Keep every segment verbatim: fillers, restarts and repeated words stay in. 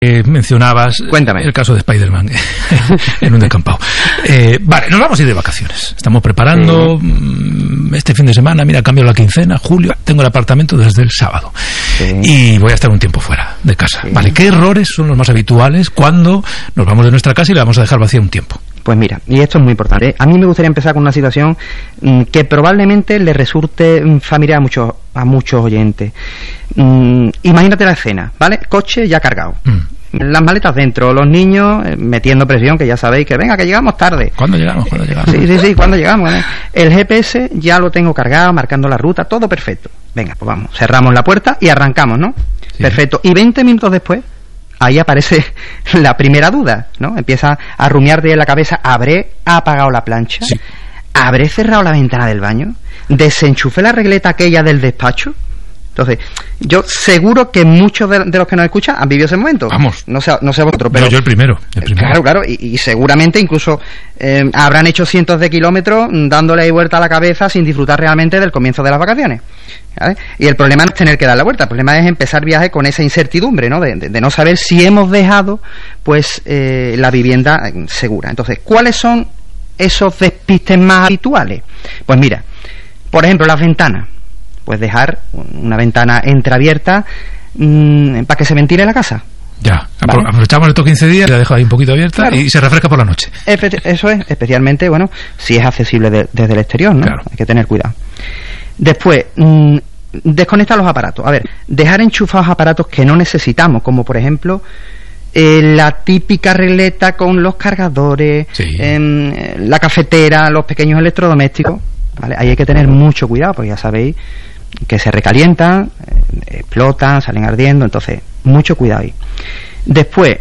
Eh, mencionabas Cuéntame. el caso de Spider-Man en un descampado. Eh, vale, nos vamos a ir de vacaciones. Estamos preparando sí. este fin de semana. Mira, cambio la quincena, julio. Tengo el apartamento desde el sábado sí. y voy a estar un tiempo fuera de casa. Sí. Vale, ¿qué errores son los más habituales cuando nos vamos de nuestra casa y la vamos a dejar vacía un tiempo? Pues mira, y esto es muy importante. A mí me gustaría empezar con una situación mmm, que probablemente le resulte mmm, familiar a muchos a muchos oyentes. Mmm, imagínate la escena, ¿vale? Coche ya cargado. Mm. Las maletas dentro, los niños eh, metiendo presión, que ya sabéis que venga, que llegamos tarde. ¿Cuándo llegamos? ¿Cuándo llegamos? Sí, sí, sí, ¿cuándo llegamos? ¿eh? El G P S ya lo tengo cargado, marcando la ruta, todo perfecto. Venga, pues vamos, cerramos la puerta y arrancamos, ¿no? Sí. Perfecto. Y veinte minutos después, ahí aparece la primera duda, ¿no? Empieza a rumiarte en la cabeza, ¿habré apagado la plancha? Sí. ¿Habré cerrado la ventana del baño? ¿Desenchufé la regleta aquella del despacho? Entonces, yo seguro que muchos de, de los que nos escuchan han vivido ese momento. Vamos. No sé, no sé vosotros, pero... No, yo el primero. El primero. Claro, claro, y, y seguramente incluso eh, habrán hecho cientos de kilómetros dándole ahí vuelta a la cabeza sin disfrutar realmente del comienzo de las vacaciones. ¿Vale? Y el problema no es tener que dar la vuelta, el problema es empezar viaje con esa incertidumbre, ¿no? De, de, de no saber si hemos dejado, pues, eh, la vivienda segura. Entonces, ¿cuáles son esos despistes más habituales? Pues mira, por ejemplo, las ventanas. Pues dejar una ventana entreabierta mmm, para que se ventile la casa. Ya, ¿vale? Aprovechamos estos quince días, la dejo ahí un poquito abierta, claro. Y se refresca por la noche. Espe- eso es, especialmente, bueno, si es accesible de, desde el exterior, ¿no? Claro. Hay que tener cuidado. Después, mmm, desconectar los aparatos. A ver, dejar enchufados aparatos que no necesitamos, como por ejemplo... Eh, la típica regleta con los cargadores, sí. eh, la cafetera, los pequeños electrodomésticos, ¿vale? Ahí hay que tener mucho cuidado, porque ya sabéis que se recalientan, eh, explotan, salen ardiendo, entonces mucho cuidado ahí. Después,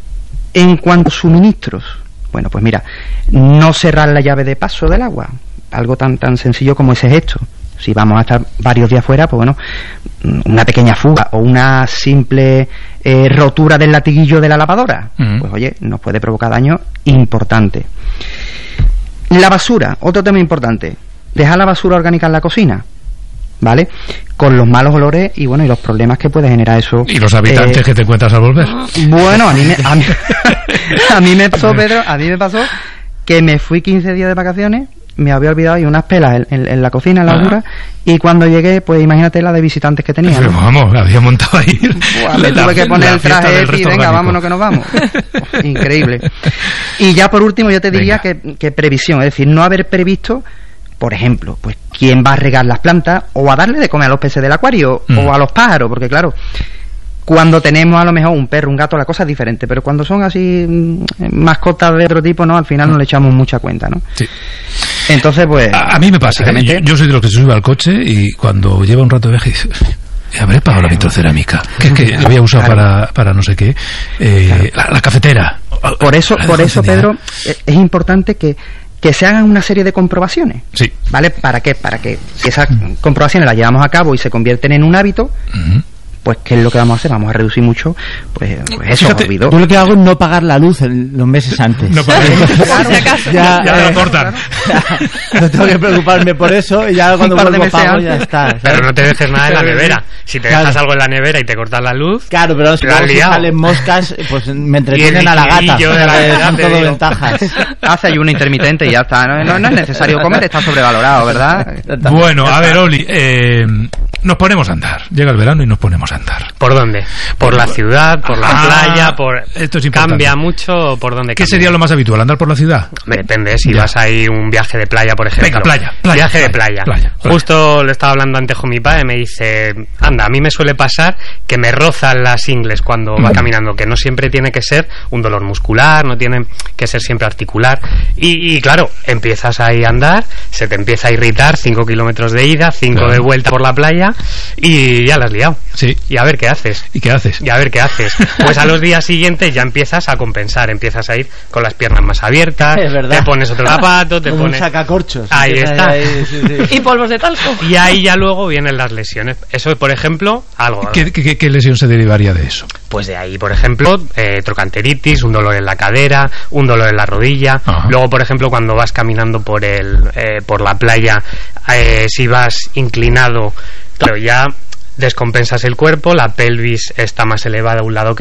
en cuanto a suministros, bueno, pues mira, no cerrar la llave de paso del agua, algo tan tan sencillo como ese gesto. Si vamos a estar varios días fuera, pues bueno, una pequeña fuga o una simple eh, rotura del latiguillo de la lavadora, uh-huh. pues oye, nos puede provocar daño importante. La basura, otro tema importante, dejar la basura orgánica en la cocina, ¿vale? Con los malos olores y bueno, y los problemas que puede generar eso. Y los habitantes eh, que te encuentras al volver. Bueno, a mí me, a mí, a mí me pasó, Pedro, a mí me pasó que me fui quince días de vacaciones. Me había olvidado y unas pelas en, en, en la cocina, en la altura, y cuando llegué, pues imagínate la de visitantes que tenía, ¿no? Pero vamos, la había montado ahí. Buah, me la, tuve que poner el traje y venga, orgánico. Vámonos que nos vamos. Increíble. Y ya por último yo te diría que, que previsión, es decir, no haber previsto, por ejemplo, pues quién va a regar las plantas o a darle de comer a los peces del acuario mm. o a los pájaros, porque claro... Cuando tenemos a lo mejor un perro, un gato, la cosa es diferente, pero cuando son así mascotas de otro tipo, no, al final no le echamos mucha cuenta, ¿no? Sí. Entonces, pues... A, a mí me pasa, ¿eh? yo, yo soy de los que se sube al coche y cuando lleva un rato de viaje dice, habré pagado la vitrocerámica, que es que lo había usado claro. para, para no sé qué, eh, claro. la, la cafetera. Por eso, por eso, Pedro, es importante que que se hagan una serie de comprobaciones, sí. ¿vale? ¿Para qué? Para que si esas comprobaciones las llevamos a cabo y se convierten en un hábito... Uh-huh. Pues ¿qué es lo que vamos a hacer? Vamos a reducir mucho, pues, pues eso, Fíjate, olvido. Yo lo que hago es no pagar la luz en los meses antes. No pagar la luz. Claro, ya, ya, ya eh, lo cortan. Ya, no tengo que preocuparme por eso y ya cuando vuelvo pago ya está. ¿sabes? Pero no te dejes nada en la nevera. Si te claro. dejas algo en la nevera y te cortas la luz... Claro, pero si salen moscas, pues me entretienen a la gata. De la son todo ventajas. Hace ayuno intermitente y ya está. No, no, no es necesario comer, está sobrevalorado, ¿verdad? Bueno, a ver, Oli, eh, nos ponemos a andar. Llega el verano y nos ponemos a andar. ¿Por dónde? Por la ciudad, por la ah, playa, por... Esto es ¿Cambia mucho por dónde ¿Qué cambia? sería lo más habitual? ¿Andar por la ciudad? Depende, si ya. vas a ir un viaje de playa, por ejemplo. Venga, playa, playa. Viaje playa, de playa. playa, playa. Justo le estaba hablando antes con mi padre, me dice, anda, a mí me suele pasar que me rozan las ingles cuando mm. va caminando, que no siempre tiene que ser un dolor muscular, no tiene que ser siempre articular. Y, y claro, empiezas ahí a andar, se te empieza a irritar, cinco kilómetros de ida, cinco claro. de vuelta por la playa, y ya la has liado. Sí. Y a ver qué haces. ¿Y qué haces? Y a ver qué haces. Pues a los días siguientes ya empiezas a compensar, empiezas a ir con las piernas más abiertas, es verdad. Te pones otro zapato, te como pones... un sacacorchos. Ahí está. Ahí, sí, sí. Y polvos de talco. Y ahí ya luego vienen las lesiones. Eso, por ejemplo, algo... ¿Qué, qué, qué lesión se derivaría de eso? Pues de ahí, por ejemplo, eh, trocanteritis, un dolor en la cadera, un dolor en la rodilla. Ajá. Luego, por ejemplo, cuando vas caminando por el eh, por la playa, eh, si vas inclinado, claro, ya descompensas el cuerpo, la pelvis está más elevada a un lado que